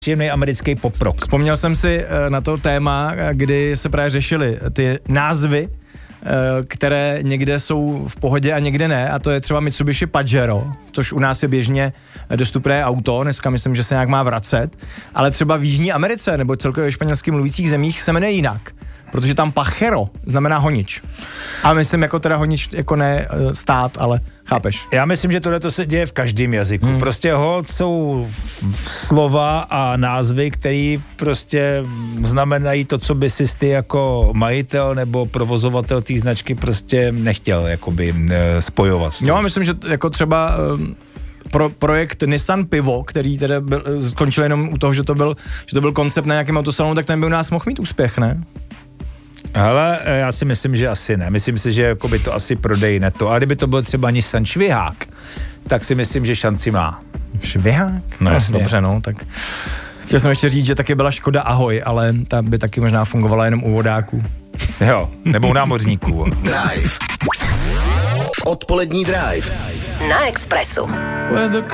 příjemný americký pop rock. Vzpomněl jsem si na to téma, kdy se právě řešily ty názvy, které někde jsou v pohodě a někde ne, a to je třeba Mitsubishi Pajero, což u nás je běžně dostupné auto, dneska myslím, že se nějak má vracet, ale třeba v Jižní Americe nebo celkově ve španělsky mluvících zemích se jmenuje jinak, protože tam pajero znamená honič. A myslím jako teda honič, jako ne stát, ale chápeš. Já myslím, že tohle se děje v každém jazyku. Prostě holt jsou slova a názvy, které prostě znamenají to, co by si ty jako majitel nebo provozovatel té značky prostě nechtěl jakoby spojovat. Jo, a myslím, že jako třeba projekt Nissan Pivo, který teda skončil jenom u toho, že to byl koncept na nějakém autosalonu, tak ten by u nás mohl mít úspěch, ne? Hele, já si myslím, že asi ne. Myslím si, že jako by to asi prodej neto. A kdyby to byl třeba Nissan Švihák, tak si myslím, že šanci má. Švihák? No jasně. Dobře, no, tak chtěl jsem ještě říct, že taky byla Škoda Ahoj, ale ta by taky možná fungovala jenom u vodáků. Jo, nebo u námořníků. Drive. Odpolední Drive. Na Expressu.